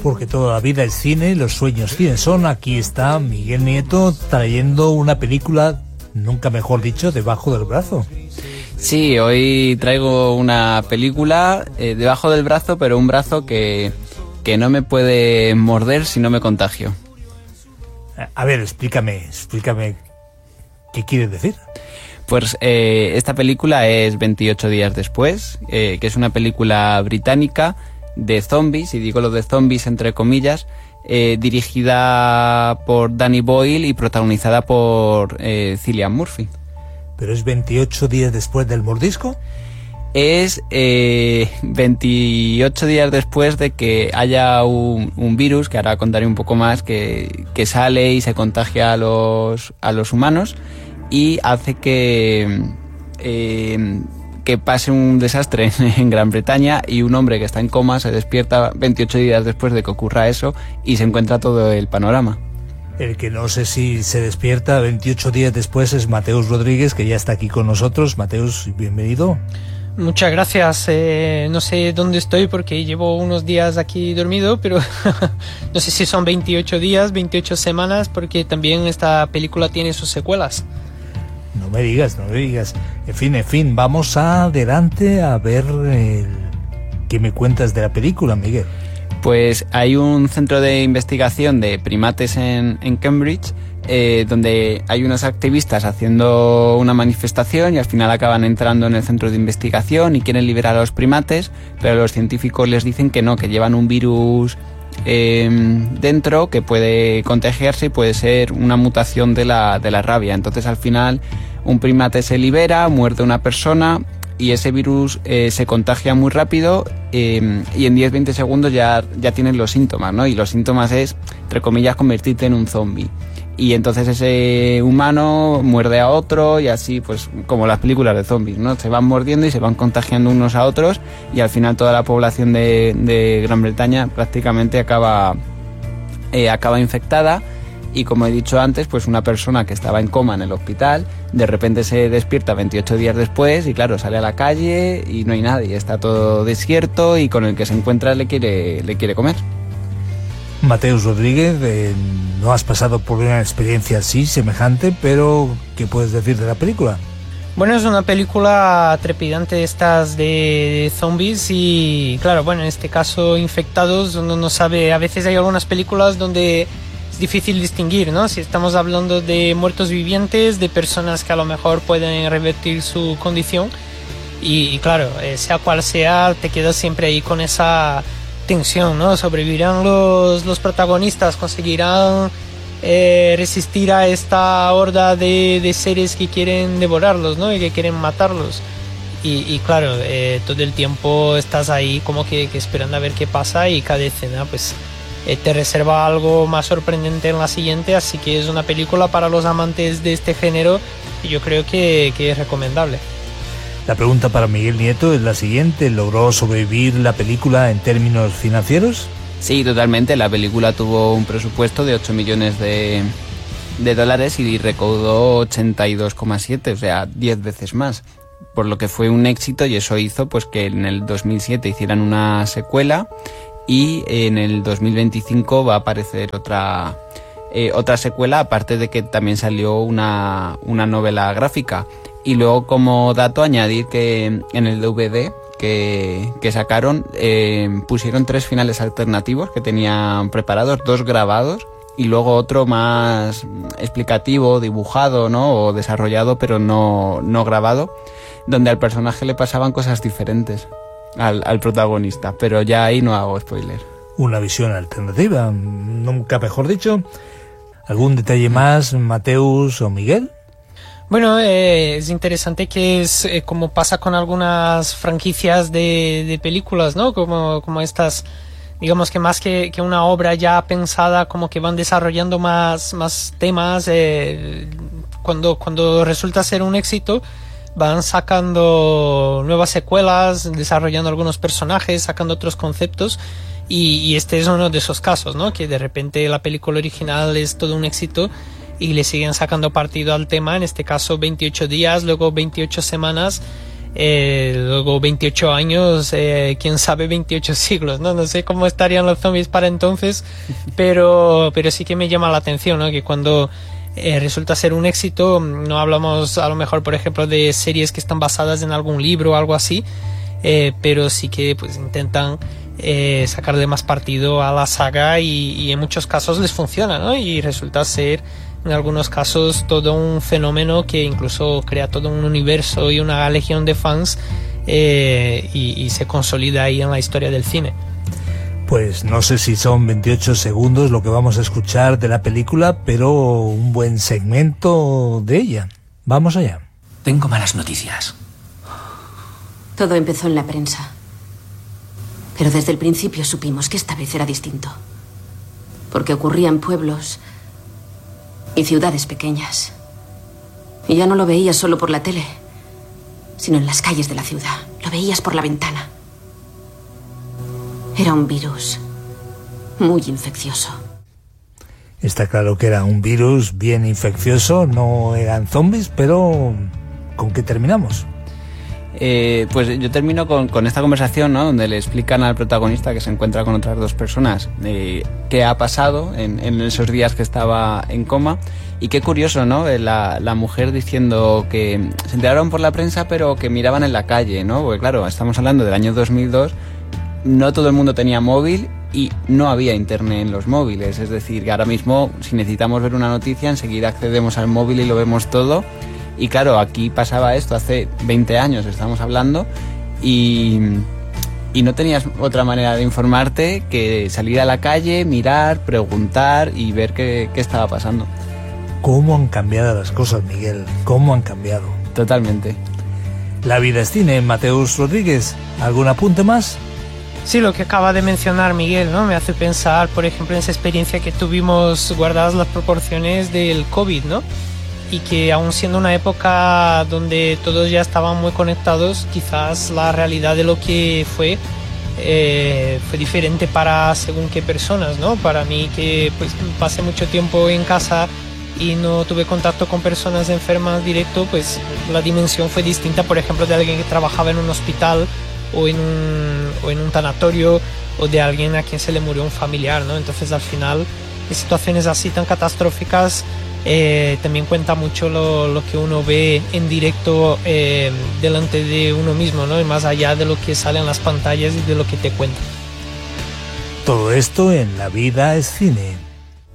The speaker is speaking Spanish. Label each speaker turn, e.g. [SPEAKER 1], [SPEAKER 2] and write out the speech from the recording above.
[SPEAKER 1] Porque toda la vida es cine, los sueños cine son. Aquí está Miguel Nieto trayendo una película, nunca mejor dicho, debajo del brazo.
[SPEAKER 2] Sí, hoy traigo una película debajo del brazo, pero un brazo que no me puede morder si no me contagio.
[SPEAKER 1] A ver, explícame, ¿qué quieres decir?
[SPEAKER 2] Pues esta película es 28 días después, que es una película británica de zombies, y digo lo de zombies entre comillas, dirigida por Danny Boyle y protagonizada por Cillian Murphy.
[SPEAKER 1] ¿Pero es 28 días después del mordisco?
[SPEAKER 2] Es 28 días después de que haya un virus, que ahora contaré un poco más, que sale y se contagia a los humanos y hace que pase un desastre en Gran Bretaña, y un hombre que está en coma se despierta 28 días después de que ocurra eso y se encuentra todo el panorama.
[SPEAKER 1] El que no sé si se despierta 28 días después es Mateus Rodríguez, que ya está aquí con nosotros. Mateus, bienvenido.
[SPEAKER 3] Muchas gracias. No sé dónde estoy porque llevo unos días aquí dormido, pero no sé si son 28 días, 28 semanas, porque también esta película tiene sus secuelas.
[SPEAKER 1] No me digas. En fin, vamos adelante a ver qué me cuentas de la película, Miguel.
[SPEAKER 2] Pues hay un centro de investigación de primates en Cambridge, donde hay unos activistas haciendo una manifestación y al final acaban entrando en el centro de investigación y quieren liberar a los primates, pero los científicos les dicen que no, que llevan un virus dentro que puede contagiarse y puede ser una mutación de la rabia. Entonces al final un primate se libera, muerde a una persona y ese virus se contagia muy rápido, y en 10-20 segundos ya tienes los síntomas, ¿no? Y los síntomas es, entre comillas, convertirte en un zombie. Y entonces ese humano muerde a otro y así, pues como las películas de zombies, ¿no? Se van mordiendo y se van contagiando unos a otros y al final toda la población de Gran Bretaña prácticamente acaba infectada. Y como he dicho antes, pues una persona que estaba en coma en el hospital de repente se despierta 28 días después y claro, sale a la calle y no hay nadie, está todo desierto y con el que se encuentra le quiere comer.
[SPEAKER 1] Mateus Rodríguez, no has pasado por una experiencia así, semejante, pero ¿qué puedes decir de la película?
[SPEAKER 3] Bueno, es una película trepidante de estas de zombies y claro, bueno, en este caso infectados, uno no sabe, a veces hay algunas películas donde es difícil distinguir, ¿no? Si estamos hablando de muertos vivientes, de personas que a lo mejor pueden revertir su condición y claro, sea cual sea, te quedas siempre ahí con esa tensión, ¿no? ¿Sobrevivirán los protagonistas? ¿Conseguirán resistir a esta horda de seres que quieren devorarlos, ¿no? Y que quieren matarlos? Y claro, todo el tiempo estás ahí como que esperando a ver qué pasa y cada escena pues te reserva algo más sorprendente en la siguiente, así que es una película para los amantes de este género y yo creo que es recomendable.
[SPEAKER 1] La pregunta para Miguel Nieto es la siguiente: ¿logró sobrevivir la película en términos financieros?
[SPEAKER 2] Sí, totalmente. La película tuvo un presupuesto de 8 millones de dólares y recaudó 82,7, o sea, 10 veces más, por lo que fue un éxito, y eso hizo pues que en el 2007 hicieran una secuela y en el 2025 va a aparecer otra secuela, aparte de que también salió una novela gráfica. Y luego, como dato, añadir que en el DVD que sacaron pusieron 3 finales alternativos que tenían preparados, 2 grabados y luego otro más explicativo, dibujado, ¿no? O desarrollado pero no grabado, donde al personaje le pasaban cosas diferentes al protagonista, pero ya ahí no hago spoiler.
[SPEAKER 1] Una visión alternativa, nunca mejor dicho. ¿Algún detalle más, Mateus o Miguel?
[SPEAKER 3] Bueno, es interesante que es como pasa con algunas franquicias de películas, ¿no? Como estas, digamos que más que una obra ya pensada, como que van desarrollando más temas. Cuando resulta ser un éxito, van sacando nuevas secuelas, desarrollando algunos personajes, sacando otros conceptos. Y este es uno de esos casos, ¿no? Que de repente la película original es todo un éxito y le siguen sacando partido al tema, en este caso 28 días, luego 28 semanas, luego 28 años, quién sabe 28 siglos, ¿no? No sé cómo estarían los zombies para entonces, pero sí que me llama la atención, ¿no? Que cuando resulta ser un éxito, no hablamos a lo mejor, por ejemplo, de series que están basadas en algún libro o algo así, pero sí que pues intentan sacarle más partido a la saga y en muchos casos les funciona, ¿no? Y resulta ser en algunos casos todo un fenómeno que incluso crea todo un universo y una legión de fans y se consolida ahí en la historia del cine.
[SPEAKER 1] Pues no sé si son 28 segundos lo que vamos a escuchar de la película, pero un buen segmento de ella. Vamos allá.
[SPEAKER 4] Tengo malas noticias.
[SPEAKER 5] Todo empezó en la prensa. Pero desde el principio supimos que esta vez era distinto. Porque ocurría en pueblos y ciudades pequeñas. Y ya no lo veías solo por la tele, sino en las calles de la ciudad. Lo veías por la ventana. Era un virus muy infeccioso.
[SPEAKER 1] Está claro que era un virus bien infeccioso, no eran zombies, pero ¿con qué terminamos?
[SPEAKER 2] Pues yo termino con esta conversación, ¿no? Donde le explican al protagonista que se encuentra con otras dos personas qué ha pasado en esos días que estaba en coma. Y qué curioso, ¿no? La mujer diciendo que se enteraron por la prensa, pero que miraban en la calle, ¿no? Porque claro, estamos hablando del año 2002, no todo el mundo tenía móvil y no había internet en los móviles. Es decir, que ahora mismo, si necesitamos ver una noticia, enseguida accedemos al móvil y lo vemos todo. Y claro, aquí pasaba esto hace 20 años, estamos hablando, y no tenías otra manera de informarte que salir a la calle, mirar, preguntar y ver qué estaba pasando.
[SPEAKER 1] ¿Cómo han cambiado las cosas, Miguel? ¿Cómo han cambiado?
[SPEAKER 2] Totalmente.
[SPEAKER 1] La vida es cine. Mateus Rodríguez, ¿algún apunte más?
[SPEAKER 3] Sí, lo que acaba de mencionar Miguel, ¿no? Me hace pensar, por ejemplo, en esa experiencia que tuvimos guardadas las proporciones del COVID, ¿no? Y que aún siendo una época donde todos ya estaban muy conectados, quizás la realidad de lo que fue diferente para según qué personas, ¿no? Para mí, que pues pasé mucho tiempo en casa y no tuve contacto con personas enfermas directo, pues la dimensión fue distinta, por ejemplo, de alguien que trabajaba en un hospital o en un tanatorio, o de alguien a quien se le murió un familiar, ¿no? Entonces, al final, en situaciones así tan catastróficas, también cuenta mucho lo que uno ve en directo delante de uno mismo, ¿no? Y más allá de lo que sale en las pantallas y de lo que te cuentan.
[SPEAKER 1] Todo esto en La vida es cine.